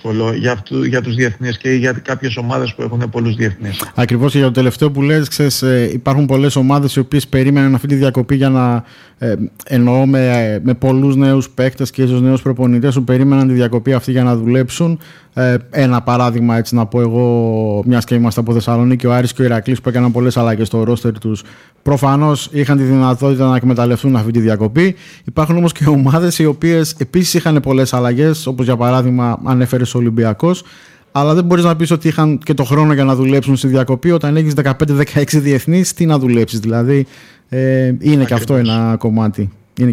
δύσκολο για τους διεθνείς και για κάποιες ομάδες που έχουν πολλούς διεθνείς. Ακριβώς, και για το τελευταίο που λες, ξέρεις, υπάρχουν πολλές ομάδες οι οποίες περίμεναν αυτή τη διακοπή για να εννοώ με πολλούς νέους παίκτες και ίσως νέους προπονητές που περίμεναν τη διακοπή αυτή για να δουλέψουν. Ένα παράδειγμα, έτσι να πω εγώ, μιας και είμαστε από Θεσσαλονίκη, ο Άρης και ο Ηρακλής που έκαναν πολλές αλλαγές στο ρόστερ τους, προφανώς είχαν τη δυνατότητα να εκμεταλλευτούν αυτή τη διακοπή. Υπάρχουν όμως και ομάδες οι οποίες επίσης είχαν πολλές αλλαγές, όπως για παράδειγμα ανέφερες ο Ολυμπιακός, αλλά δεν μπορείς να πεις ότι είχαν και το χρόνο για να δουλέψουν στη διακοπή. Όταν έχεις 15-16 διεθνείς, τι να δουλέψεις, δηλαδή είναι και αυτό ένα κομμάτι.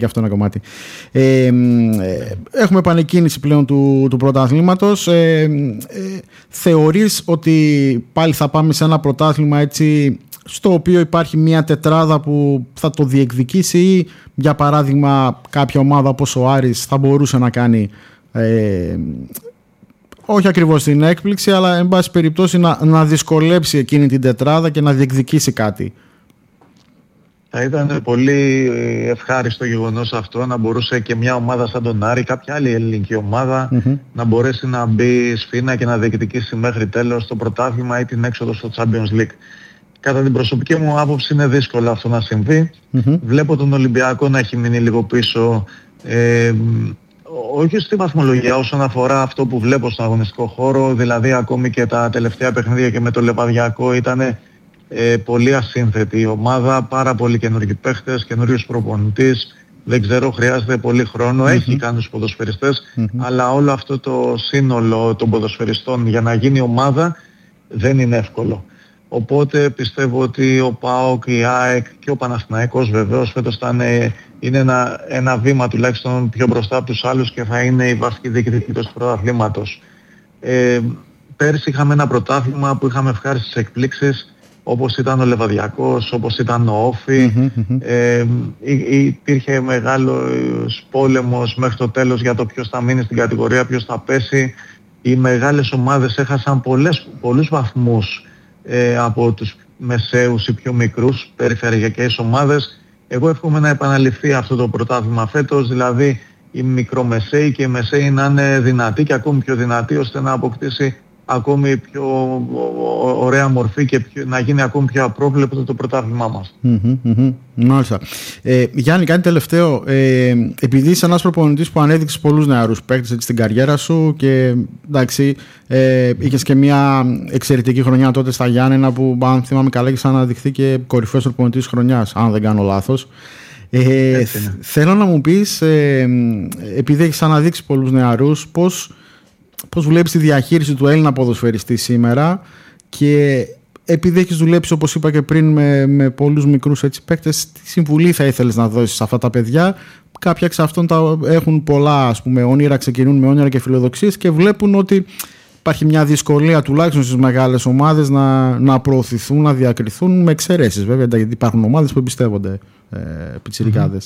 Έχουμε επανεκκίνηση πλέον του πρωταθλήματος. Θεωρείς ότι πάλι θα πάμε σε ένα πρωτάθλημα έτσι, στο οποίο υπάρχει μια τετράδα που θα το διεκδικήσει, ή για παράδειγμα κάποια ομάδα όπως ο Άρης θα μπορούσε να κάνει όχι ακριβώς την έκπληξη, αλλά εν πάση περιπτώσει να δυσκολέψει εκείνη την τετράδα και να διεκδικήσει κάτι? Θα ήταν πολύ ευχάριστο γεγονός αυτό, να μπορούσε και μια ομάδα σαν τον Άρη, κάποια άλλη ελληνική ομάδα, να μπορέσει να μπει σφήνα και να διεκδικήσει μέχρι τέλος το πρωτάθλημα ή την έξοδο στο Champions League. Κατά την προσωπική μου άποψη είναι δύσκολο αυτό να συμβεί. Βλέπω τον Ολυμπιακό να έχει μείνει λίγο πίσω, όχι στη βαθμολογία, όσον αφορά αυτό που βλέπω στον αγωνιστικό χώρο, δηλαδή ακόμη και τα τελευταία παιχνίδια και με το Λεβαδιακό ήταν πολύ ασύνθετη η ομάδα, πάρα πολλοί καινούργιοι παίχτες, καινούριος προπονητής, δεν ξέρω, χρειάζεται πολύ χρόνο, έχει κάνει τους ποδοσφαιριστές, αλλά όλο αυτό το σύνολο των ποδοσφαιριστών για να γίνει ομάδα δεν είναι εύκολο. Οπότε πιστεύω ότι ο ΠΑΟΚ, η ΑΕΚ και ο Παναθηναϊκός βεβαίως φέτος είναι ένα βήμα τουλάχιστον πιο μπροστά από τους άλλους και θα είναι η βασική διεκδικήτρια του πρωταθλήματος. Πέρσι είχαμε ένα πρωτάθλημα που είχαμε ευχάριστες εκπλήξεις, όπως ήταν ο Λεβαδιακός, όπως ήταν ο Όφι. Υπήρχε μεγάλος πόλεμος μέχρι το τέλος για το ποιος θα μείνει στην κατηγορία, ποιος θα πέσει. Οι μεγάλες ομάδες έχασαν πολλούς βαθμούς από τους μεσαίους ή πιο μικρούς περιφερειακές ομάδες. Εγώ εύχομαι να επαναληφθεί αυτό το πρωτάθλημα φέτος, δηλαδή οι μικρομεσαίοι και οι μεσαίοι να είναι δυνατοί και ακόμη πιο δυνατοί, ώστε να αποκτήσει ακόμη πιο ωραία μορφή και να γίνει ακόμη πιο απρόβλεπτο το πρωτάθλημά μας. Μάλιστα. Γιάννη, κάτι τελευταίο. Επειδή είσαι ένας προπονητής που ανέδειξε πολλούς νεαρούς παίκτες στην καριέρα σου και εντάξει, είχες και μια εξαιρετική χρονιά τότε στα Γιάννενα που, αν θυμάμαι καλά, έχεις αναδειχθεί και κορυφαίος προπονητής χρονιάς, αν δεν κάνω λάθος. Θέλω να μου πεις, επειδή έχεις αναδείξει πολλούς νεαρούς, πώς βλέπεις τη διαχείριση του Έλληνα ποδοσφαιριστή σήμερα, και επειδή έχεις δουλέψει, όπως είπα και πριν, με πολλούς μικρούς παίκτες, τι συμβουλή θα ήθελες να δώσεις σε αυτά τα παιδιά? Κάποια εξ αυτών έχουν πολλά, ας πούμε, όνειρα, ξεκινούν με όνειρα και φιλοδοξίες και βλέπουν ότι υπάρχει μια δυσκολία τουλάχιστον στις μεγάλες ομάδες να προωθηθούν, να διακριθούν, με εξαιρέσεις βέβαια, γιατί υπάρχουν ομάδες που εμπιστεύονται πιτσιρικάδες.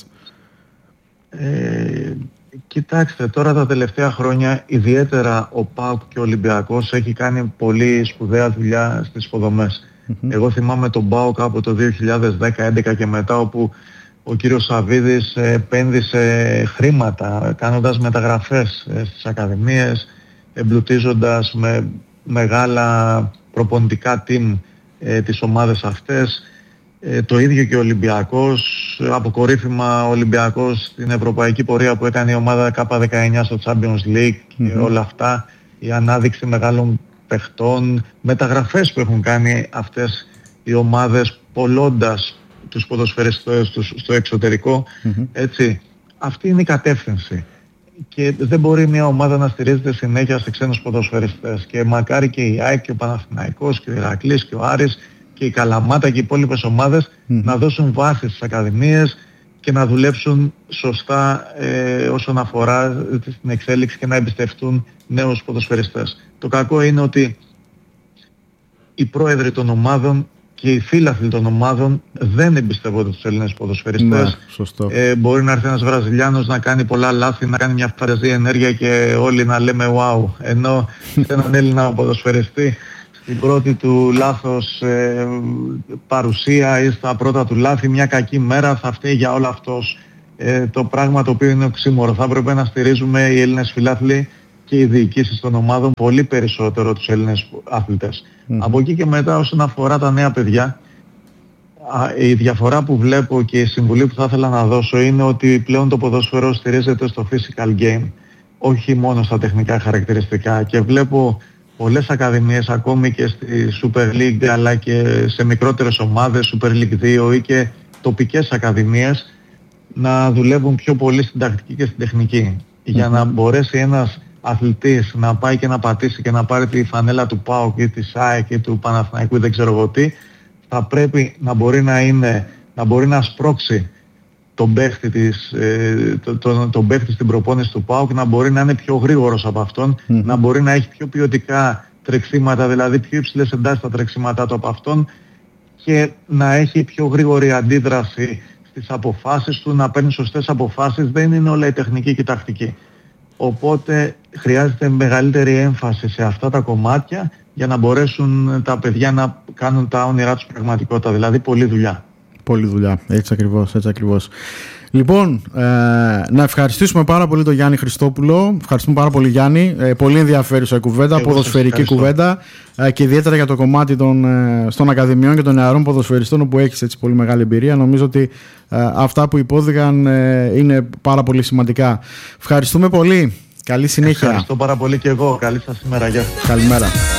Κοιτάξτε, τώρα τα τελευταία χρόνια ιδιαίτερα ο ΠΑΟΚ και ο Ολυμπιακός έχει κάνει πολύ σπουδαία δουλειά στις υποδομές. Εγώ θυμάμαι τον ΠΑΟΚ από το 2010-2011 και μετά, όπου ο κύριος Σαββίδης επένδυσε χρήματα κάνοντας μεταγραφές στις ακαδημίες, εμπλουτίζοντας με μεγάλα προπονητικά team τις ομάδες αυτές. Το ίδιο και ο Ολυμπιακός, αποκορύφημα ο Ολυμπιακός στην ευρωπαϊκή πορεία που έκανε η ομάδα K19 στο Champions League και όλα αυτά, η ανάδειξη μεγάλων παιχτών, μεταγραφές που έχουν κάνει αυτές οι ομάδες πολλώντας τους ποδοσφαιριστές τους στο εξωτερικό, έτσι. Αυτή είναι η κατεύθυνση και δεν μπορεί μια ομάδα να στηρίζεται συνέχεια σε ξένους ποδοσφαιριστές, και μακάρι και η ΑΕΚ και ο Παναθηναϊκός και ο Ηρακλής και ο Άρης και η Καλαμάτα και οι υπόλοιπες ομάδες να δώσουν βάση στις ακαδημίες και να δουλέψουν σωστά όσον αφορά την εξέλιξη και να εμπιστευτούν νέους ποδοσφαιριστές. Το κακό είναι ότι οι πρόεδροι των ομάδων και οι φίλαθλοι των ομάδων δεν εμπιστεύονται τους Έλληνες ποδοσφαιριστές. Μπορεί να έρθει ένας Βραζιλιάνος να κάνει πολλά λάθη, να κάνει μια φαρεζή ενέργεια και όλοι να λέμε wow, ενώ σε έναν Έλληνα ποδοσφαιριστή στην πρώτη του λάθος παρουσία ή στα πρώτα του λάθη, μια κακή μέρα θα φταίει για όλο αυτός. Το πράγμα το οποίο είναι οξύμορο. Θα έπρεπε να στηρίζουμε οι Έλληνες φιλάθλοι και οι διοικήσεις των ομάδων πολύ περισσότερο τους Έλληνες αθλητές. Από εκεί και μετά, όσον αφορά τα νέα παιδιά, η διαφορά που βλέπω και η συμβουλή που θα ήθελα να δώσω είναι ότι πλέον το ποδόσφαιρο στηρίζεται στο physical game, όχι μόνο στα τεχνικά χαρακτηριστικά, και βλέπω πολλές ακαδημίες ακόμη και στη Super League αλλά και σε μικρότερες ομάδες, Super League 2 ή και τοπικές ακαδημίες, να δουλεύουν πιο πολύ στην τακτική και στην τεχνική. Για να μπορέσει ένας αθλητής να πάει και να πατήσει και να πάρει τη φανέλα του ΠΑΟΚ ή της ΑΕΚ ή του Παναθηναϊκού ή δεν ξέρω εγώ τι, θα πρέπει να μπορεί να μπορεί να σπρώξει τον παίχτη στην προπόνηση του ΠΑΟΚ, να μπορεί να είναι πιο γρήγορος από αυτόν, να μπορεί να έχει πιο ποιοτικά τρεξίματα, δηλαδή πιο υψηλές εντάσεις στα τρεξίματά του από αυτόν, και να έχει πιο γρήγορη αντίδραση στις αποφάσεις του, να παίρνει σωστές αποφάσεις. Δεν είναι όλα η τεχνική και η τακτική. Οπότε χρειάζεται μεγαλύτερη έμφαση σε αυτά τα κομμάτια για να μπορέσουν τα παιδιά να κάνουν τα όνειρά τους πραγματικότητα. Δηλαδή πολλή δουλειά. Πολλή δουλειά, έτσι ακριβώς. Λοιπόν, να ευχαριστήσουμε πάρα πολύ τον Γιάννη Χριστόπουλο. Ευχαριστούμε πάρα πολύ, Γιάννη. Πολύ ενδιαφέρουσα η κουβέντα, ποδοσφαιρική κουβέντα, και ιδιαίτερα για το κομμάτι των ακαδημιών και των νεαρών ποδοσφαιριστών, όπου έχεις έτσι πολύ μεγάλη εμπειρία. Νομίζω ότι αυτά που υπόθηκαν είναι πάρα πολύ σημαντικά. Ευχαριστούμε πολύ. Καλή συνέχεια. Ευχαριστώ πάρα πολύ και εγώ. Καλή σας ημέρα. Γεια σας. Καλημέρα.